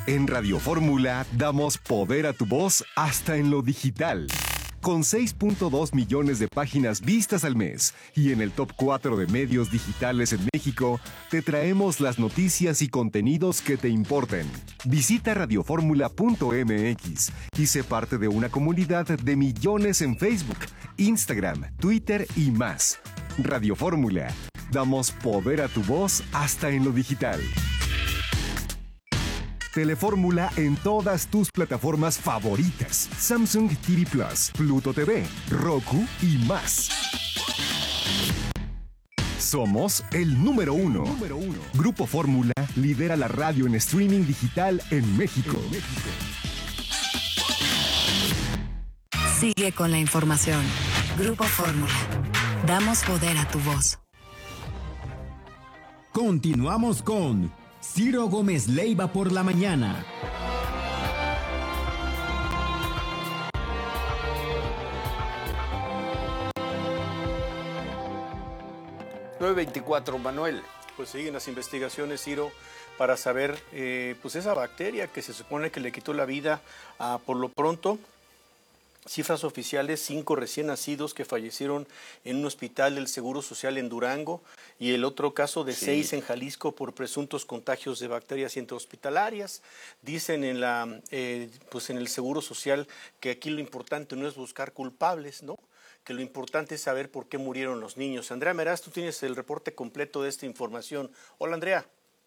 En Radio Fórmula damos poder a tu voz hasta en lo digital. Con 6.2 millones de páginas vistas al mes y en el top 4 de medios digitales en México, te traemos las noticias y contenidos que te importen. Visita radioformula.mx y sé parte de una comunidad de millones en Facebook, Instagram, Twitter y más. Radio Fórmula. Damos poder a tu voz hasta en lo digital. Telefórmula en todas tus plataformas favoritas. Samsung TV Plus, Pluto TV, Roku y más. Somos el número uno. Grupo Fórmula lidera la radio en streaming digital en México. Sigue con la información. Grupo Fórmula. Damos poder a tu voz. Continuamos con Ciro Gómez Leiva por la mañana. 9:24, Manuel. Pues siguen las investigaciones, Ciro, para saber pues esa bacteria que se supone que le quitó la vida a, por lo pronto, cifras oficiales, 5 recién nacidos que fallecieron en un hospital del Seguro Social en Durango y el otro caso de 6 en Jalisco por presuntos contagios de bacterias intrahospitalarias. Dicen pues en el Seguro Social que aquí lo importante no es buscar culpables, ¿no? Que lo importante es saber por qué murieron los niños. Andrea Meraz, tú tienes el reporte completo de esta información. Hola, Andrea.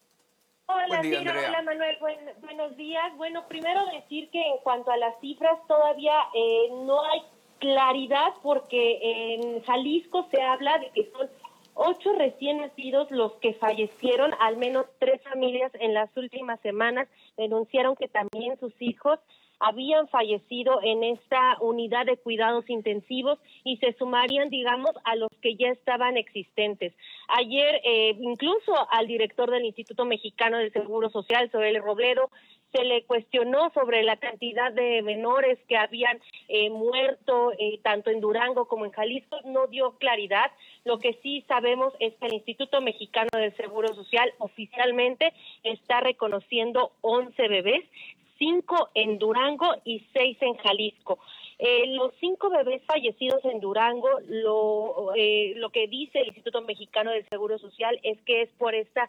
Hola, Buen día, Ciro. Andrea. Hola, Manuel. Buenos días. Bueno, primero decir que en cuanto a las cifras todavía no hay claridad porque en Jalisco se habla de que son 8 recién nacidos los que fallecieron, al menos 3 familias en las últimas semanas denunciaron que también sus hijos habían fallecido en esta unidad de cuidados intensivos y se sumarían, digamos, a los que ya estaban existentes. Ayer, incluso al director del Instituto Mexicano del Seguro Social, Zoel Robledo, se le cuestionó sobre la cantidad de menores que habían muerto tanto en Durango como en Jalisco, no dio claridad. Lo que sí sabemos es que el Instituto Mexicano del Seguro Social oficialmente está reconociendo 11 bebés, 5 en Durango y 6 en Jalisco. Los 5 bebés fallecidos en Durango, lo que dice el Instituto Mexicano del Seguro Social es que es por esta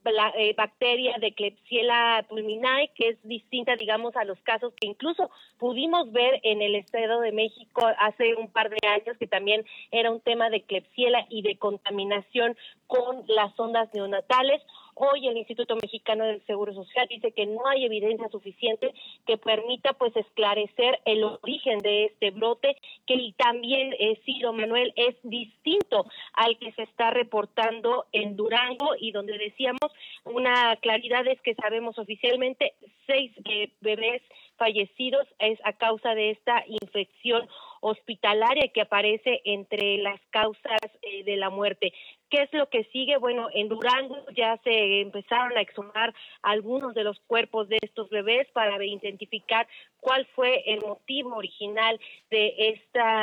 bacteria de Klebsiella pulmonae, que es distinta, digamos, a los casos que incluso pudimos ver en el Estado de México hace un par de años, que también era un tema de Klebsiella y de contaminación con las sondas neonatales. Hoy el Instituto Mexicano del Seguro Social dice que no hay evidencia suficiente que permita pues esclarecer el origen de este brote, que también, Ciro, Manuel, es distinto al que se está reportando en Durango y donde decíamos una claridad es que sabemos oficialmente 6 bebés fallecidos es a causa de esta infección hospitalaria que aparece entre las causas de la muerte. ¿Qué es lo que sigue? Bueno, en Durango ya se empezaron a exhumar algunos de los cuerpos de estos bebés para identificar cuál fue el motivo original de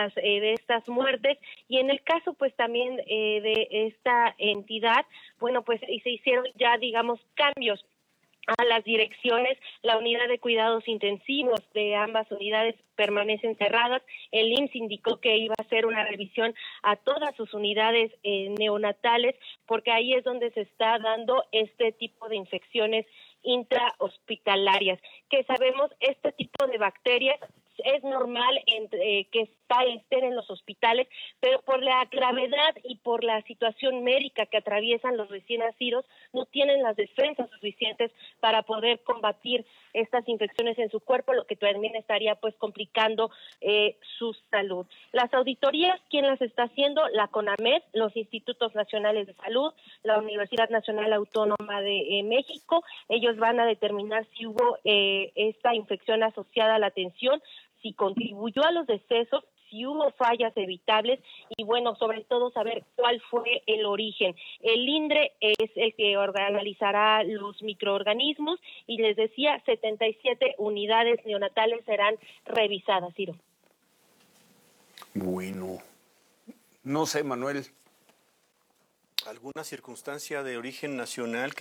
estas muertes, y en el caso pues también de esta entidad, bueno, pues se hicieron ya, digamos, cambios a las direcciones. La unidad de cuidados intensivos de ambas unidades permanecen cerradas. El IMSS indicó que iba a hacer una revisión a todas sus unidades neonatales, porque ahí es donde se está dando este tipo de infecciones intrahospitalarias, que sabemos este tipo de bacterias es normal que estén en los hospitales, pero por la gravedad y por la situación médica que atraviesan los recién nacidos, no tienen las defensas suficientes para poder combatir estas infecciones en su cuerpo, lo que también estaría pues complicando su salud. Las auditorías, ¿quién las está haciendo? La CONAMED, los Institutos Nacionales de Salud, la Universidad Nacional Autónoma de México. Ellos van a determinar si hubo esta infección asociada a la atención, si contribuyó a los decesos, si hubo fallas evitables y, bueno, sobre todo saber cuál fue el origen. El INDRE es el que analizará los microorganismos y les decía, 77 unidades neonatales serán revisadas, Ciro. Bueno, no sé, Manuel. ¿Alguna circunstancia de origen nacional que